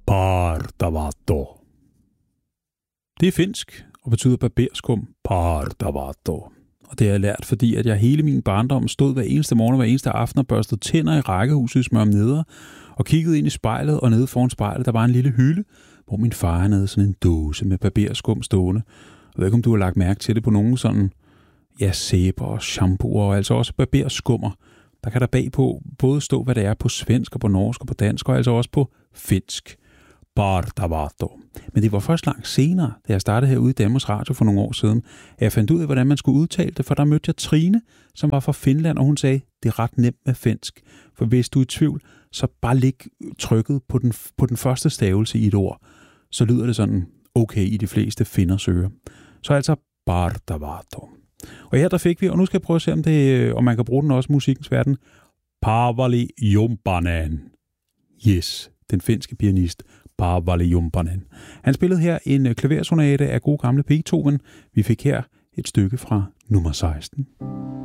Partavato. Det er finsk og betyder barberskum. Partavato. Og det har jeg lært, fordi at jeg hele min barndom stod hver eneste morgen og hver eneste aften og børstede tænder i rækkehuset i Smørumnedre og kiggede ind i spejlet, og nede foran spejlet, der var en lille hylde, hvor min far havde sådan en dåse med barberskum stående. Jeg ved ikke, om du har lagt mærke til det på nogen sådan, ja, sæber og shampooer og altså også barberskummer. Der kan der bagpå både stå, hvad det er på svensk og på norsk og på dansk, og altså også på finsk. Partavato. Men det var først langt senere, da jeg startede herude i Danmarks Radio for nogle år siden, at jeg fandt ud af, hvordan man skulle udtale det, for der mødte jeg Trine, som var fra Finland, og hun sagde, det er ret nemt med finsk. For hvis du er i tvivl, så bare læg trykket på den første stavelse i et ord. Så lyder det sådan okay i de fleste finners ører. Så altså Partavato. Og her der fik vi, og nu skal jeg prøve at se, om man kan bruge den også i musikkens verden, Paavali Jumpanen. Yes, den finske pianist Paavali Jumpanen. Han spillede her en klaversonate af gode gamle Beethoven. Vi fik her et stykke fra nummer 16.